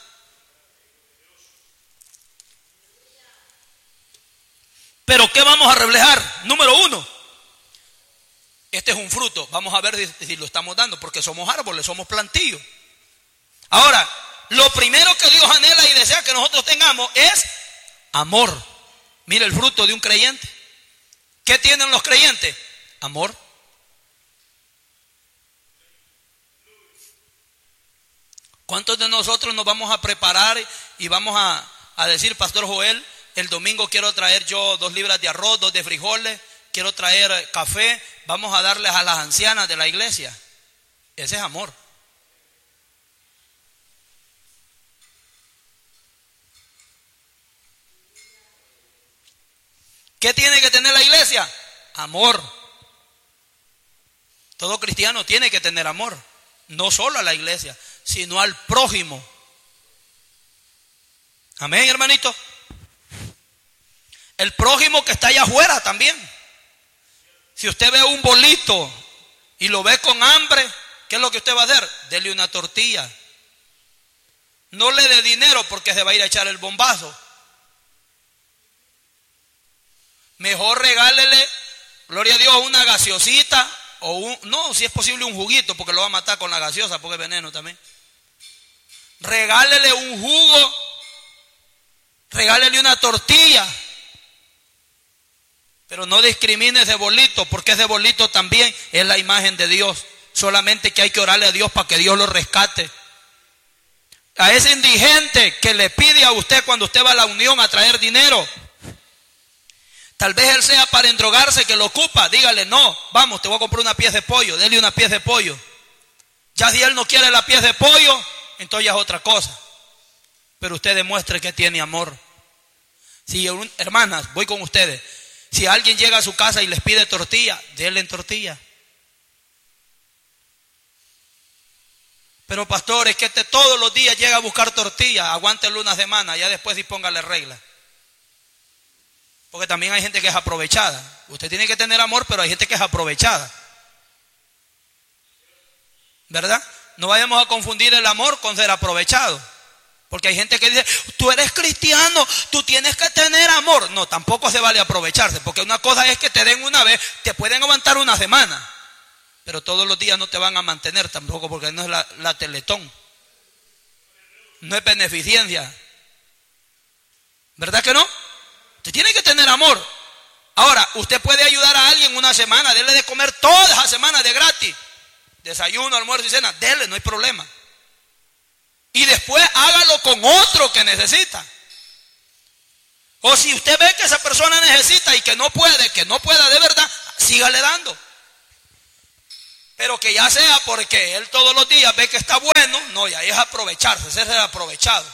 Pero ¿qué vamos a reflejar? Número 1. Este es un fruto. Vamos a ver si lo estamos dando, porque somos árboles, somos plantillos. Ahora, lo primero que Dios anhela y desea que nosotros tengamos es amor. Mira el fruto de un creyente. ¿Qué tienen los creyentes? Amor. ¿Cuántos de nosotros nos vamos a preparar y vamos a decir, Pastor Joel, el domingo quiero traer yo 2 libras de arroz, 2 de frijoles, quiero traer café, vamos a darles a las ancianas de la iglesia? Ese es amor. ¿Qué tiene que tener la iglesia? Amor. Todo cristiano tiene que tener amor. No solo a la iglesia, sino al prójimo. Amén, hermanito. El prójimo que está allá afuera también. Si usted ve un bolito y lo ve con hambre, ¿qué es lo que usted va a hacer? Dele una tortilla. No le dé dinero porque se va a ir a echar el bombazo. Mejor regálele, gloria a Dios, una gaseosita o no, si es posible un juguito, porque lo va a matar con la gaseosa porque es veneno también. Regálele un jugo, regálele una tortilla. Pero no discrimine ese bolito, porque ese bolito también es la imagen de Dios. Solamente que hay que orarle a Dios para que Dios lo rescate. A ese indigente que le pide a usted cuando usted va a la unión a traer dinero, tal vez él sea para endrogarse que lo ocupa, dígale, no, vamos, te voy a comprar una pieza de pollo, dele una pieza de pollo. Ya si él no quiere la pieza de pollo, entonces ya es otra cosa. Pero usted demuestre que tiene amor. Si, hermanas, voy con ustedes. Si alguien llega a su casa y les pide tortilla, denle en tortilla. Pero pastor, es que todos los días llega a buscar tortilla, aguántelo una semana, ya después sí póngale regla. Porque también hay gente que es aprovechada. Usted tiene que tener amor, pero hay gente que es aprovechada. ¿Verdad? No vayamos a confundir el amor con ser aprovechado. Porque hay gente que dice, tú eres cristiano, tú tienes que tener amor. No, tampoco se vale aprovecharse, porque una cosa es que te den una vez, te pueden aguantar una semana, pero todos los días no te van a mantener tampoco, porque no es la Teletón, no es beneficencia. ¿Verdad que no? Usted tiene que tener amor. Ahora, usted puede ayudar a alguien una semana, dele de comer toda esa semana de gratis, desayuno, almuerzo y cena, dele, no hay problema. Y después hágalo con otro que necesita. O si usted ve que esa persona necesita y que no pueda de verdad, sígale dando. Pero que ya sea porque él todos los días ve que está bueno, no, ya es aprovecharse, ser aprovechado.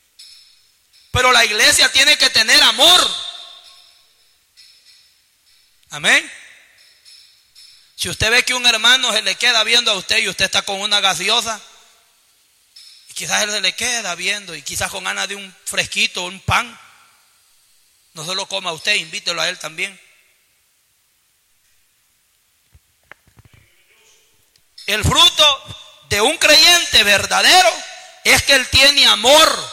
Pero la iglesia tiene que tener amor. Amén. Si usted ve que un hermano se le queda viendo a usted y usted está con una gaseosa, y quizás él se le queda viendo y quizás con ganas de un fresquito, un pan, no se lo coma a usted, invítelo a él también. El fruto de un creyente verdadero es que él tiene amor.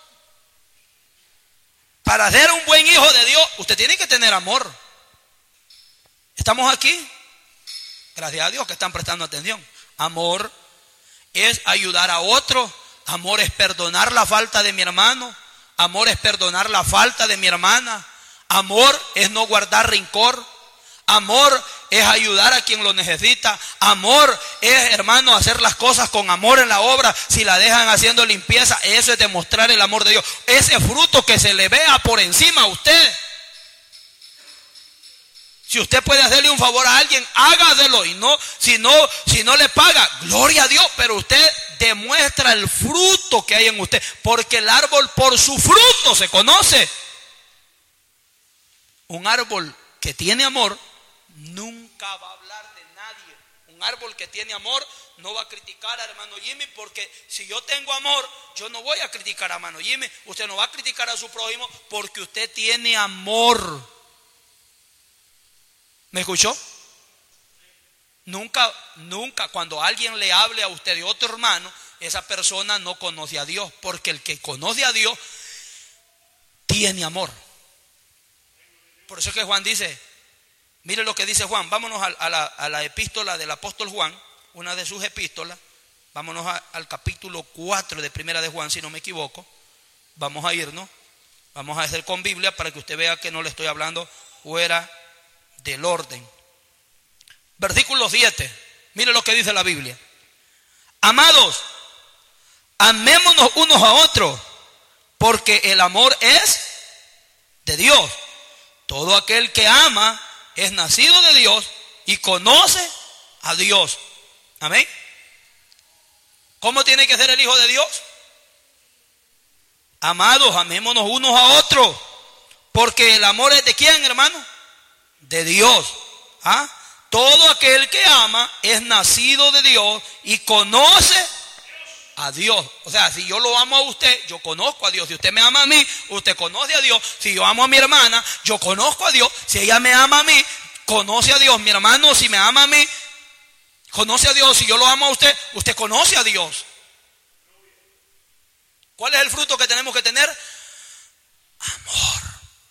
Para ser un buen hijo de Dios, usted tiene que tener amor. ¿Estamos aquí? Gracias a Dios que están prestando atención. Amor es ayudar a otro. Amor es perdonar la falta de mi hermano. Amor es perdonar la falta de mi hermana. Amor es no guardar rencor. Amor es ayudar a quien lo necesita. Amor es, hermano, hacer las cosas con amor en la obra. Si la dejan haciendo limpieza, eso es demostrar el amor de Dios. Ese fruto que se le vea por encima a usted. Si usted puede hacerle un favor a alguien, hágaselo. Y no, si no le paga, gloria a Dios. Pero usted demuestra el fruto que hay en usted. Porque el árbol por su fruto se conoce. Un árbol que tiene amor nunca va a hablar de nadie. Un árbol que tiene amor no va a criticar a hermano Jimmy, porque si yo tengo amor, yo no voy a criticar a hermano Jimmy. Usted no va a criticar a su prójimo porque usted tiene amor. ¿Me escuchó? Nunca cuando alguien le hable a usted de otro hermano, esa persona no conoce a Dios, porque el que conoce a Dios tiene amor. Por eso es que Juan dice, mire lo que dice Juan, vámonos a la epístola del apóstol Juan, una de sus epístolas, vámonos al capítulo 4 de primera de Juan, si no me equivoco. Vamos a irnos, vamos a hacer con Biblia para que usted vea que no le estoy hablando fuera del orden. Versículo 7, mire lo que dice la Biblia. Amados, amémonos unos a otros, porque el amor es de Dios. Todo aquel que ama es nacido de Dios y conoce a Dios. Amén. ¿Cómo tiene que ser el hijo de Dios? Amados, amémonos unos a otros, porque el amor es de ¿quién, hermano? De Dios. ¿Ah? Todo aquel que ama es nacido de Dios y conoce a Dios. O sea, si yo lo amo a usted, yo conozco a Dios. Si usted me ama a mí, usted conoce a Dios. Si yo amo a mi hermana, yo conozco a Dios. Si ella me ama a mí, conoce a Dios. Mi hermano, si me ama a mí, conoce a Dios. Si yo lo amo a usted, usted conoce a Dios. ¿Cuál es el fruto que tenemos que tener? Amor.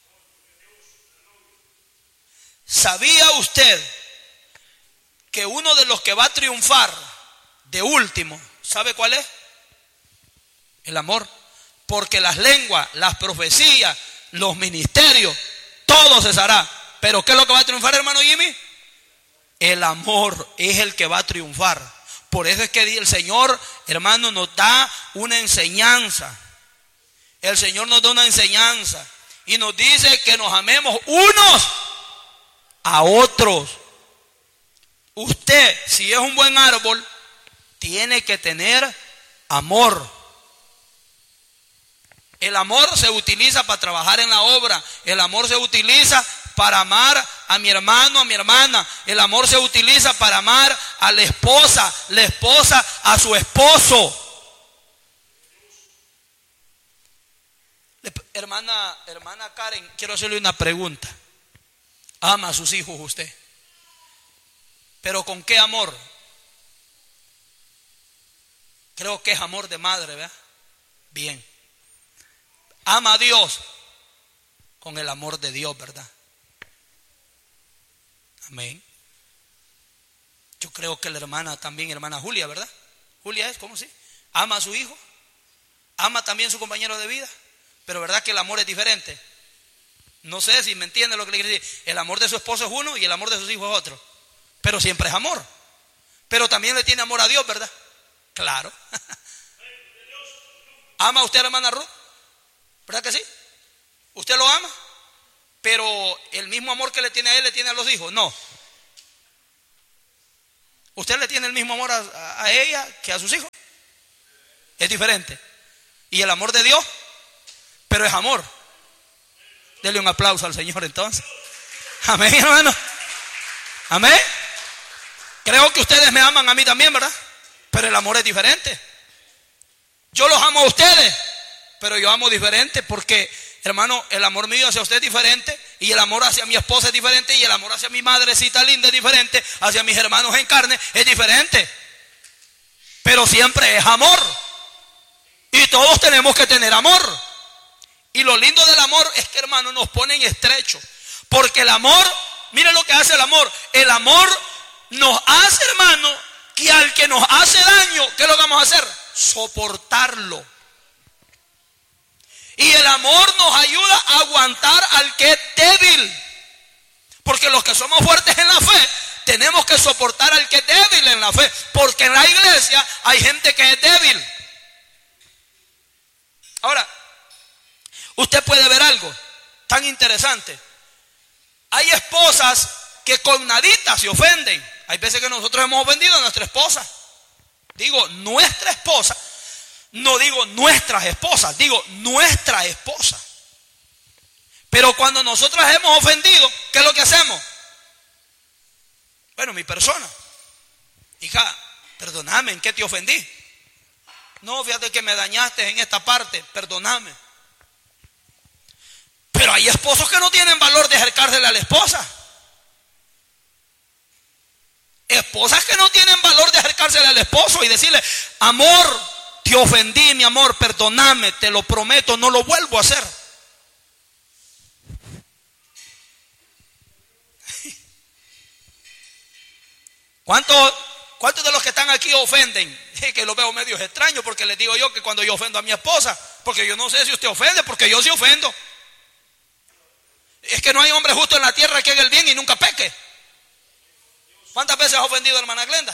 ¿Sabía usted que uno de los que va a triunfar de último, ¿sabe cuál es? El amor. Porque las lenguas, las profecías, los ministerios, todo cesará. Pero ¿qué es lo que va a triunfar, hermano Jimmy? El amor es el que va a triunfar. Por eso es que el Señor, hermano, nos da una enseñanza. El Señor nos da una enseñanza y nos dice que nos amemos unos a otros. Usted, si es un buen árbol, tiene que tener amor. El amor se utiliza para trabajar en la obra. El amor se utiliza para amar a mi hermano, a mi hermana. El amor se utiliza para amar a la esposa a su esposo. Hermana Karen, quiero hacerle una pregunta. ¿Ama a sus hijos usted? ¿Pero con qué amor? Creo que es amor de madre, ¿verdad? Bien. Ama a Dios con el amor de Dios, ¿verdad? Amén. Yo creo que la hermana también, hermana Julia, ¿verdad? Julia es, ¿cómo sí? Ama a su hijo. Ama también a su compañero de vida. Pero ¿verdad que el amor es diferente? No sé si me entiende lo que le quiero decir. El amor de su esposo es uno y el amor de sus hijos es otro. Pero siempre es amor. Pero también le tiene amor a Dios, ¿verdad? Claro. ¿Ama usted a la hermana Ruth? ¿Verdad que sí? ¿Usted lo ama? Pero el mismo amor que le tiene a él, le tiene a los hijos. No. ¿Usted le tiene el mismo amor a ella que a sus hijos? Es diferente. ¿Y el amor de Dios? Pero es amor. Dele un aplauso al Señor entonces. Amén, hermano. Amén. Creo que ustedes me aman a mí también, ¿verdad? Pero el amor es diferente. Yo los amo a ustedes, pero yo amo diferente porque, hermano, el amor mío hacia usted es diferente, y el amor hacia mi esposa es diferente, y el amor hacia mi madrecita linda es diferente, hacia mis hermanos en carne es diferente. Pero siempre es amor. Y todos tenemos que tener amor. Y lo lindo del amor es que, hermano, nos pone en estrecho. Porque el amor, miren lo que hace el amor. El amor nos hace, hermano, que al que nos hace daño, ¿qué es lo que vamos a hacer? Soportarlo. Y el amor nos ayuda a aguantar al que es débil. Porque los que somos fuertes en la fe, tenemos que soportar al que es débil en la fe. Porque en la iglesia hay gente que es débil. Ahora, usted puede ver algo tan interesante. Hay esposas que con nadita se ofenden. Hay veces que nosotros hemos ofendido a nuestra esposa. Digo nuestra esposa. No digo nuestras esposas, digo nuestra esposa. Pero cuando nosotros hemos ofendido, ¿qué es lo que hacemos? Bueno, mi persona. Hija, perdóname, ¿en qué te ofendí? No, fíjate que me dañaste en esta parte, perdóname. Pero hay esposos que no tienen valor de acercársele a la esposa. Esposas que no tienen valor de acercársele al esposo y decirle, amor, te ofendí, mi amor, perdóname, te lo prometo, no lo vuelvo a hacer. ¿Cuántos de los que están aquí ofenden? Que lo veo medio extraño porque les digo yo que cuando yo ofendo a mi esposa, porque yo no sé si usted ofende, porque yo sí ofendo. Es que no hay hombre justo en la tierra que haga el bien y nunca peque. ¿Cuántas veces ha ofendido a hermana Glenda?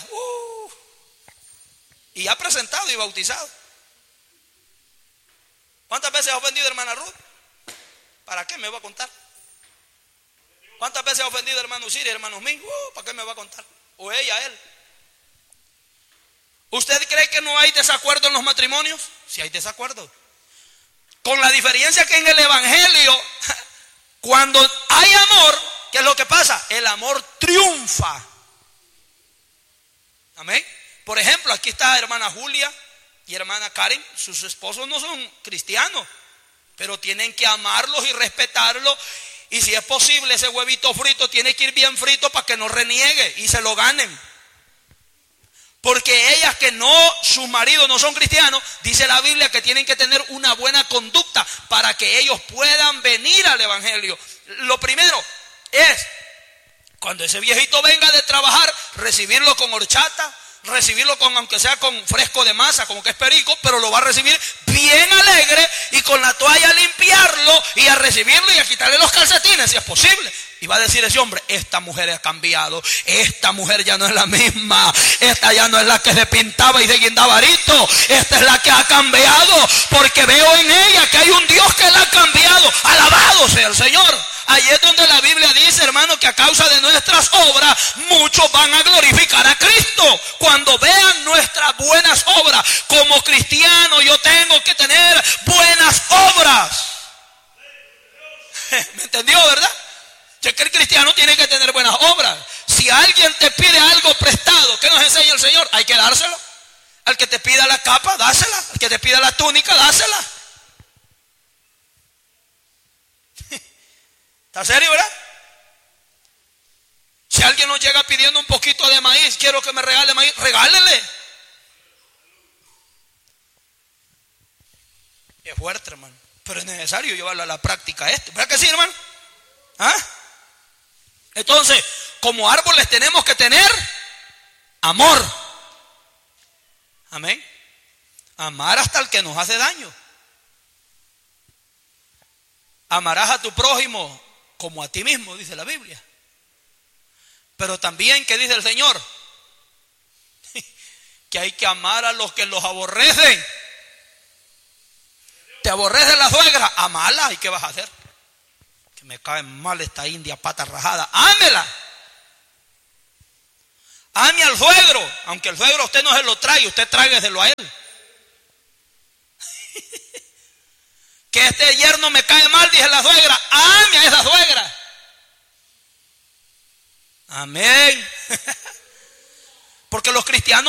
Y ha presentado y bautizado. ¿Cuántas veces ha ofendido a hermana Ruth? ¿Para qué me va a contar? ¿Cuántas veces ha ofendido a hermano Siri, hermano Ming? ¿Para qué me va a contar? O ella, él. ¿Usted cree que no hay desacuerdo en los matrimonios? Sí hay desacuerdo. Con la diferencia que en el evangelio, cuando hay amor, ¿qué es lo que pasa? El amor triunfa. Amén. Por ejemplo, aquí está hermana Julia y hermana Karen. Sus esposos no son cristianos, pero tienen que amarlos y respetarlos. Y si es posible, ese huevito frito tiene que ir bien frito para que no reniegue y se lo ganen. Porque ellas que no, sus maridos no son cristianos, dice la Biblia que tienen que tener una buena conducta para que ellos puedan venir al evangelio. Lo primero es, cuando ese viejito venga de trabajar, recibirlo con horchata, recibirlo con, aunque sea con fresco de masa, como que es perico, pero lo va a recibir bien alegre y con la toalla limpiarlo y a recibirlo y a quitarle los calcetines si es posible. Y va a decir ese hombre, esta mujer ha cambiado, esta mujer ya no es la misma, esta ya no es la que se pintaba y se guindaba arito, esta es la que ha cambiado, porque veo en ella que hay un Dios que la ha cambiado. Alabado sea el Señor. Ahí es donde la Biblia dice, hermano, que a causa de nuestras obras, muchos van a glorificar a Cristo. Cuando vean nuestras buenas obras, como cristiano yo tengo que tener buenas obras. ¿Me entendió, verdad? Ya que el cristiano tiene que tener buenas obras. Si alguien te pide algo prestado, ¿qué nos enseña el Señor? Hay que dárselo. Al que te pida la capa, dásela. Al que te pida la túnica, dásela. ¿Está serio, verdad? Si alguien nos llega pidiendo un poquito de maíz, quiero que me regale maíz, regálele. Es fuerte, hermano, pero es necesario llevarlo a la práctica esto. ¿Verdad que sí, hermano? ¿Ah? Entonces, como árboles tenemos que tener amor. Amén. Amar hasta el que nos hace daño. Amarás a tu prójimo como a ti mismo, dice la Biblia. Pero también, ¿qué dice el Señor? Que hay que amar a los que los aborrecen. ¿Te aborrece la suegra? Amala. ¿Y qué vas a hacer? Que me cae mal esta india pata rajada. Ámela. Ame al suegro. Aunque el suegro a usted no se lo trae, usted tráigaselo a él. Que este yerno me cae mal, dice la suegra. Ame a esa suegra. Amén. Porque los cristianos